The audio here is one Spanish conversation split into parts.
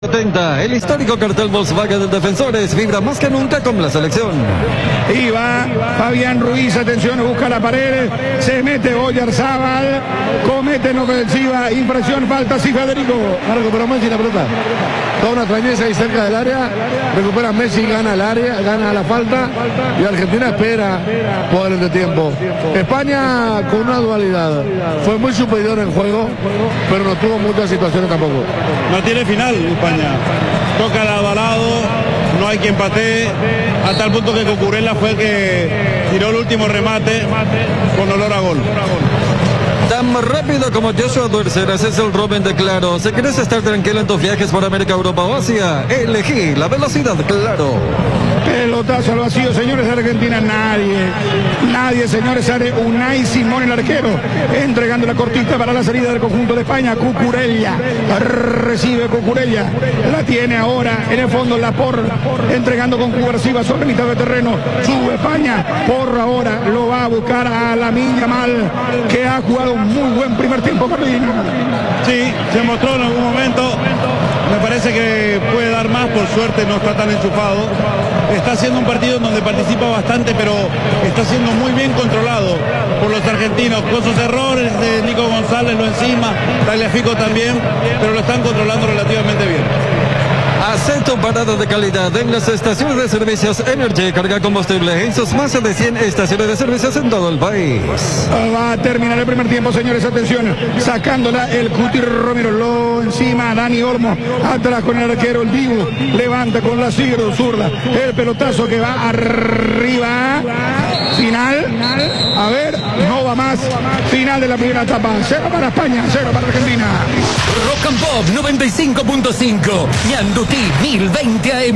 70, el histórico cartel Volkswagen de Defensores vibra más que nunca con la selección. Y va Fabián Ruiz, atención, busca la pared, se mete Oyarzábal, comete en ofensiva, infracción, falta, sí, Federico. Recuperó Messi la pelota. Toda una extrañeza ahí cerca del área, recupera Messi, gana el área, gana la falta y Argentina espera por el entretiempo. España con una dualidad, fue muy superior en juego, pero no tuvo muchas situaciones tampoco. No tiene final España, toca lado a lado, no hay quien patee, a tal punto que Cucurella fue el que tiró el último remate con olor a gol. Tan rápido como Joshua Duerceras es el Robin de Claro. Si quieres estar tranquilo en tus viajes por América, Europa o Asia, elegí la velocidad Claro. Pelotazo al vacío, señores de Argentina, nadie, señores, sale Unai Simón, el arquero, entregando la cortita para la salida del conjunto de España. Cucurella, recibe Cucurella, la tiene ahora en el fondo Laporte, entregando con Cubarsiva sobre mitad de terreno, sube España, por ahora lo va a buscar a Lamine Yamal, que ha jugado un muy buen primer tiempo, Carlín. Sí, se mostró en algún momento, me parece que puede dar más, por suerte no está tan enchufado. Está haciendo un partido en donde participa bastante, pero está siendo muy bien controlado por los argentinos, con sus errores de Nico González, lo encima, Tagliafico también, pero lo están controlando relativamente bien. Haz tu parada de calidad en las estaciones de servicios Energy. Carga combustible en sus más de 100 estaciones de servicios en todo el país. Va a terminar el primer tiempo, señores, atención, sacándola el Cuti Romero, lo encima Dani Olmo, atrás con el arquero el Dibu, levanta con la zurda, el pelotazo que va arriba, final, a ver, no va más, final de la primera etapa, 0 para España, 0 para Argentina. Rock and Pop 95.5, Ñandutí 1020 AM.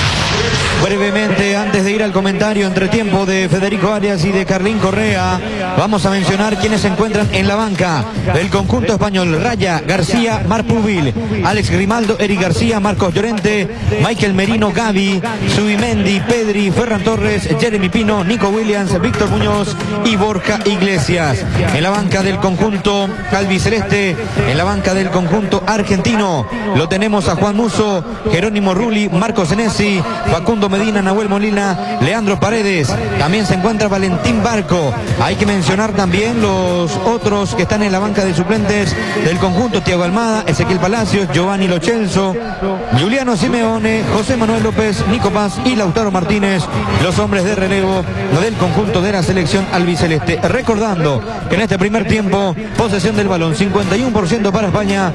Brevemente, antes de ir al comentario entretiempo de Federico Arias y de Carlín Correa, vamos a mencionar quienes se encuentran en la banca del conjunto español: Raya, García, Marc Pubil, Alex Grimaldo, Eric García, Marcos Llorente, Michael Merino, Gavi, Subimendi, Pedri, Ferran Torres, Jeremy Pino, Nico Williams, Víctor Muñoz y Borja Iglesias. En la banca del conjunto albiceleste, en la banca del conjunto argentino, lo tenemos a Juan Musso, Jerónimo Rulli, Marcos Senesi, Facundo Medina, Nahuel Molina, Leandro Paredes. También se encuentra Valentín Barco. Hay que mencionar también los otros que están en la banca de suplentes del conjunto: Thiago Almada, Ezequiel Palacios, Giovanni Lo Celso, Juliano Simeone, José Manuel López, Nico Paz y Lautaro Martínez, los hombres de relevo del conjunto de la selección albiceleste. Recordando que en este primer tiempo, posesión del balón 51% para España,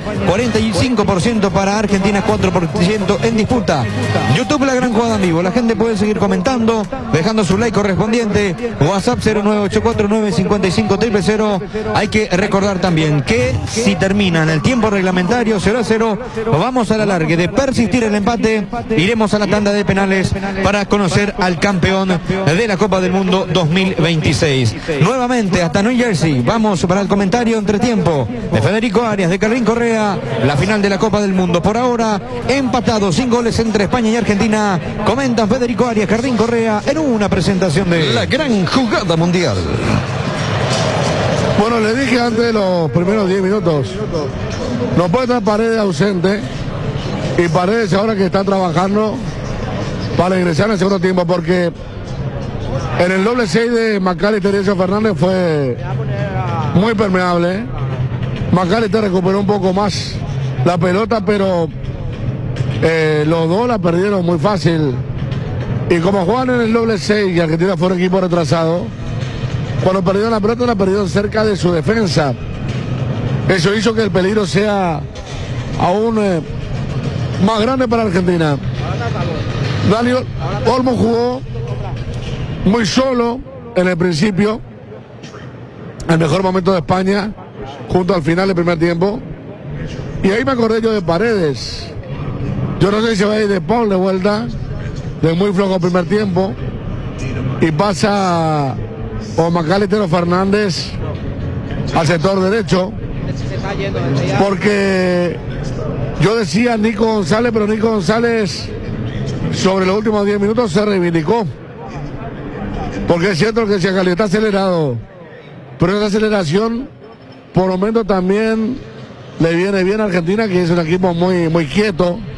45% para Argentina, 4% en disputa. YouTube, la gran jugada en vivo. La gente puede seguir comentando, dejando su like correspondiente. WhatsApp 098495500. Hay que recordar también que si termina en el tiempo reglamentario 0-0, vamos a la largue. De persistir el empate, iremos a la tanda de penales para conocer al campeón de la Copa del Mundo 2026. Nuevamente hasta New Jersey, vamos para el comentario entretiempo de Federico Arias, de Carlín Correa, la final de la Copa del Mundo. Por ahora, empatado sin goles entre España y Argentina. Comentan Federico Arias, Carlín Correa en una presentación de la gran jugada mundial. Bueno, le dije antes de los primeros 10 minutos, no puede estar Paredes ausente, y Paredes ahora que está trabajando para ingresar en el segundo tiempo, porque en el doble 6 de McAllister y Enzo Fernández fue muy permeable. McAllister recuperó un poco más la pelota, pero los dos la perdieron muy fácil. Y como juegan en el doble 6 y Argentina fue un equipo retrasado, cuando perdieron la pelota la perdieron cerca de su defensa. Eso hizo que el peligro sea aún más grande para Argentina. Daniel Olmo jugó muy solo en el principio, el mejor momento de España, junto al final del primer tiempo. Y ahí me acordé yo de Paredes. Yo no sé si se va a ir de Paul de vuelta, de muy flojo primer tiempo, y pasa o McAllister o Fernández al sector derecho, porque yo decía Nico González, pero Nico González sobre los últimos 10 minutos se reivindicó, porque es cierto que si Cali está acelerado, pero esa aceleración por lo menos también le viene bien a Argentina, que es un equipo muy quieto,